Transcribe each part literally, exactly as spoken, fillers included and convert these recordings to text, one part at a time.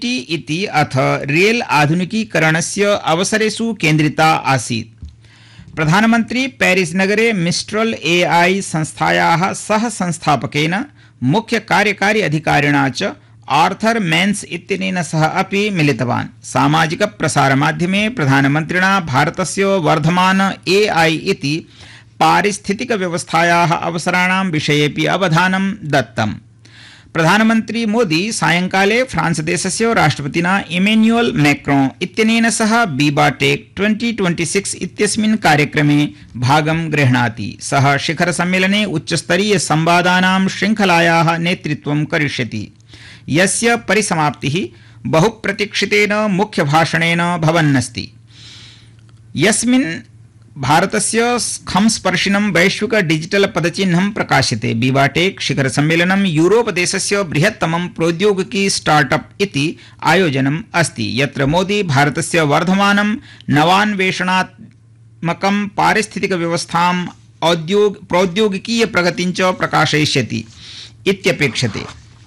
T इति अथ rail आधुनिकीकरणस्य अवसरेषु केन्द्रिता आसीत्। प्रधानमंत्री पेरिस नगरे मिस्ट्रल एआई संस्थायाः सह संस्थापकेन मुख्य कार्यकारी अधिकारिणा च आर्थर मेन्स इत्यनेन सह अपि मिलितवान्। सामाजिक प्रसारमाध्यमे प्रधानमन्त्रिणा भारतस्य वर्धमान एआई इति पारिस्थितिक व्यवस्थायाः अवसराणां विषयेपि अवधानं दत्तम्। प्रधानमंत्री मोदी सायंकाले फ्रांस देशस्य राष्ट्रपतिना इमेन्युअल मैक्रों इत्यनेन सह बीबाटेक ट्वेंटी ट्वेंटी सिक्स इत्यस्मिन् कार्यक्रमे भागं गृह्णाति। सः शिखर सम्मेलने उच्चस्तरीय संवादानां श्रृंखलायाः नेतृत्वं करिष्यति, यस्य परिसमाप्तिः बहुप्रतीक्षितेन मुख्यभाषणेन भवन्नस्ति, यस्मिन् भारतस्य खंस्पर्शिनं वैश्विक डिजिटल पदचिह्नं प्रकाश्यते। बीबाटेक शिखर सम्मेलनं यूरोप देशस्य बृहत्तमं प्रौद्योगिकी स्टार्टअप इति आयोजनम् अस्ति, यत्र मोदी भारतस्य वर्धमानं नवान्वेषणात्मकं पारिस्थितिक व्यवस्थाम् औद्योग प्रौद्योगिकीय प्रगतिं च प्रकाशयिष्यति इत्यपेक्षते।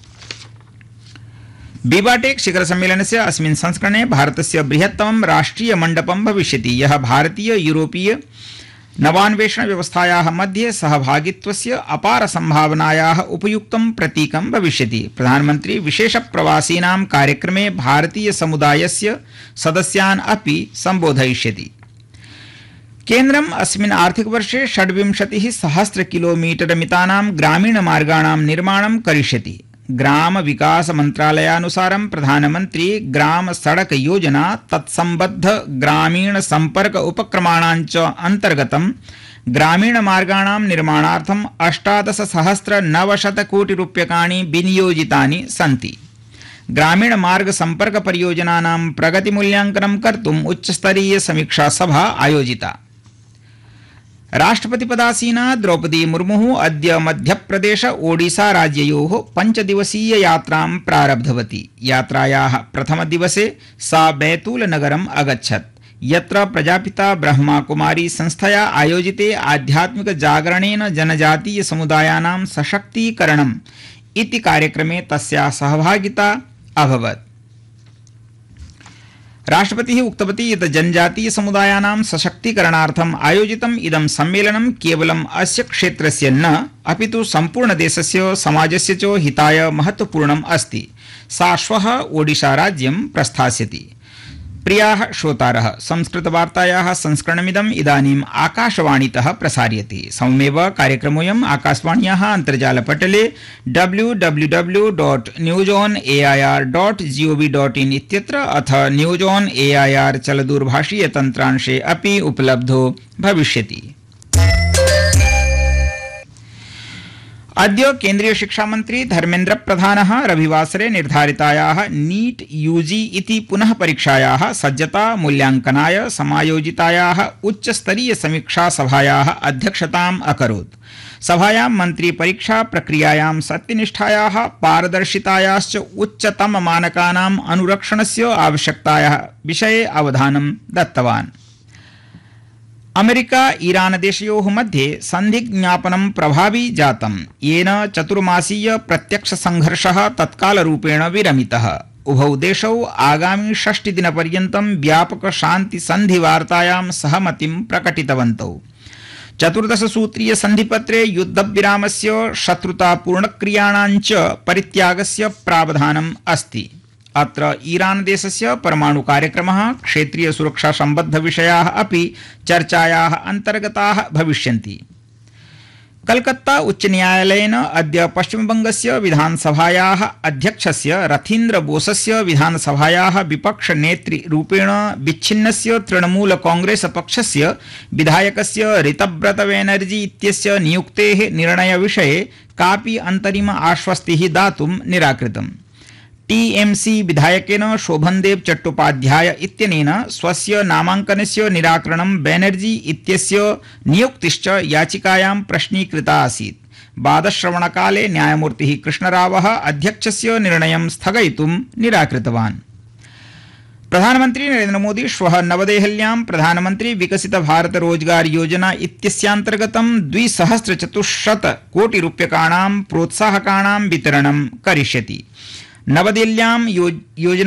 बीबाटेक शिखर सम्मेलनस्य अस्मिन् संस्करणे भारतस्य बृहत्तमं राष्ट्रिय मण्डपं भविष्यति, यः भारतीय यूरोपीय नवान्वेषण व्यवस्थायाः मध्ये सहभागित्वस्य अपार संभावनायाः उपयुक्तं प्रतीकं भविष्यति। प्रधानमंत्री विशेष प्रवासीनां कार्यक्रमे भारतीय समुदायस्य सदस्यान् अपि संबोधयिष्यति। केन्द्रम् अस्मिन् आर्थिकवर्षे षड्विंशतिः सहस्र किलोमीटर मितानां ग्रामीण मार्गाणां निर्माणं करिष्यति। ग्राम विकास मंत्रालयानुसारं प्रधानमंत्री ग्राम सड़क योजना तत्संबद्ध ग्रामीण संपर्क उपक्रमाणाञ्च अंतर्गतं ग्रामीण मार्गाणां निर्माणार्थम् अष्टादश सहस्र नवशत कोटि रूप्यकाणि विनियोजितानि सन्ति। ग्रामीण मार्ग संपर्क परियोजनानां प्रगतिमूल्यांकनं कर्तुम् उच्चस्तरीय समीक्षा सभा आयोजिता। राष्ट्रपतिपदासीना द्रौपदी मुर्मुः अद्य मध्यप्रदेश ओडिशा राज्ययोः पञ्चदिवसीय यात्रां प्रारब्धवती। यात्रायाः प्रथमदिवसे सा बैतूल नगरम् अगच्छत्, यत्र प्रजापिता ब्रह्माकुमारी संस्थया आयोजिते आध्यात्मिक जागरणेन जनजातीय समुदायानां सशक्तीकरणम् इति कार्यक्रमे तस्याः सहभागिता अभवत्। राष्ट्रपतिः उक्तवती यत् जनजातीय समुदायानां सशक्तीकरणार्थम् आयोजितम् इदं सम्मेलनं केवलम् अस्य क्षेत्रस्य न अपितु सम्पूर्णदेशस्य समाजस्य च हिताय महत्वपूर्णम् अस्ति। सा श्वः ओडिशा राज्यं प्रस्थास्यति। प्रियाः श्रोतारः, संस्कृतवार्तायाः संस्करणमिदम् इदानीम् आकाशवाणीतः प्रसार्यते। सममेव कार्यक्रमोऽयम् आकाशवाण्याः अन्तर्जालपटले W W W dot news on A I R dot G O V dot in इत्यत्र अथ news on A I R चलदूरभाषीय तन्त्रांशे अपि उपलब्धो भविष्यति। अद्य केन्द्रीय शिक्षा मंत्री धर्मेन्द्र प्रधानः रविवासरे निर्धारितायाः नीट यूजी इति पुनः परीक्षायाः सज्जता मूल्यांकनाय समायोजितायाः उच्चस्तरीय समीक्षा सभायाः अध्यक्षताम् अकरोत्। सभायां मन्त्री परीक्षा प्रक्रियायां सत्यनिष्ठायाः पारदर्शितायाश्च उच्चतम मानकानाम् अनुरक्षणस्य आवश्यकतायाः विषये अवधानं दत्तवान्। अमेरिका ईरान देशयोः मध्ये सन्धिज्ञापनं प्रभावी जातम्, येन चतुर्मासीय प्रत्यक्ष संघर्षः तत्कालरूपेण विरमितः। उभौ देशौ आगामि षष्टिदिनपर्यन्तं व्यापक शान्ति सन्धिवार्तायां सहमतिं प्रकटितवन्तौ। चतुर्दश सूत्रीय सन्धिपत्रे युद्धविरामस्य शत्रुतापूर्णक्रियाणां च परित्यागस्य प्रावधानम् अस्ति। अत्र ईरान देशस्य परमाणु कार्यक्रमः, क्षेत्रीय सुरक्षा संबद्ध विषयाः अपि चर्चायाः अन्तर्गताः भविष्यन्ति। कलकत्ता उच्च न्यायालयेन अद्य पश्चिमबंगस्य विधानसभायाः अध्यक्षस्य रथीन्द्र बोसस्य विधानसभायाः विपक्ष नेत्री रूपेण विच्छिन्नस्य तृणमूल कांग्रेस पक्षस्य विधायकस्य ऋतव्रत बैनर्जी इत्यस्य नियुक्तेः निर्णयविषये कापि अन्तरिम आश्वस्तिः दातुं निराकृतम्। टीएमसी विधायकेन शोभनदेव चट्टोपाध्याय इत्यनेन स्वस्य नामाङ्कनस्य निराकरणं बैनर्जी इत्यस्य नियुक्तिश्च याचिकायां प्रश्नीकृता आसीत्। वादश्रवणकाले न्यायमूर्तिः कृष्णरावः अध्यक्षस्य निर्णयं स्थगयितुं निराकृतवान्। प्रधानमंत्री नरेन्द्र मोदी श्वः नवदेहल्यां प्रधानमंत्री विकसित भारत रोजगार योजना इत्यस्यान्तर्गतं द्विसहस्रचतुश्शत कोटि रूप्यकाणां प्रोत्साहकाणां वितरणं करिष्यति। नवदिल्ल्यां योजना